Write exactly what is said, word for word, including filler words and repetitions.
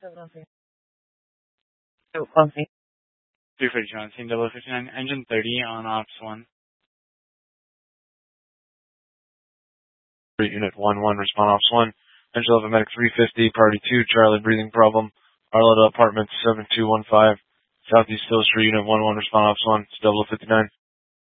Bumpy. three forty John, team double fifty-nine, engine thirty on ops one. Unit one one, respond ops one. Engine eleven medic three fifty, priority two, Charlie breathing problem. Arletta Apartments seven two one five, Southeast Hill Street, unit one one, respond ops one. It's double fifty-nine.